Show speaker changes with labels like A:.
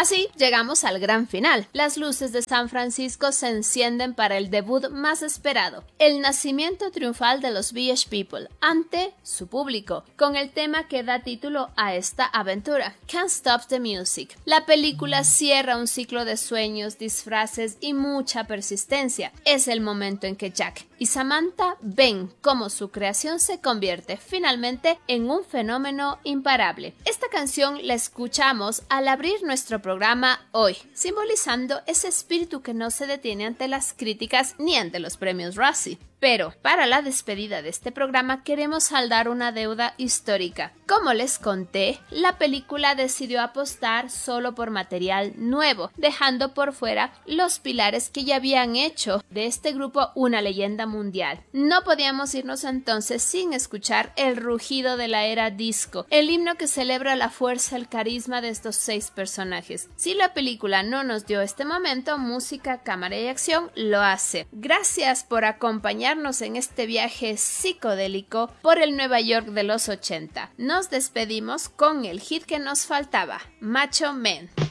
A: Así llegamos al gran final. Las luces de San Francisco se encienden para el debut más esperado, el nacimiento triunfal de los Village People ante su público, con el tema que da título a esta aventura, Can't Stop the Music. La película cierra un ciclo de sueños, disfraces y mucha persistencia. Es el momento en que Jack y Samantha ven cómo su creación se convierte finalmente en un fenómeno imparable. Esta canción la escuchamos al abrir nuestro programa hoy, simbolizando ese espíritu que no se detiene ante las críticas ni ante los premios Razzie. Pero para la despedida de este programa queremos saldar una deuda histórica. Como les conté, la película decidió apostar solo por material nuevo, dejando por fuera los pilares que ya habían hecho de este grupo una leyenda mundial. No podíamos irnos entonces sin escuchar el rugido de la era disco, el himno que celebra la fuerza, el carisma de estos 6 personajes. Si la película no nos dio este momento, música, cámara y acción lo hace. Gracias por acompañarnos en este viaje psicodélico por el Nueva York de los 80. Nos despedimos con el hit que nos faltaba, Macho Man.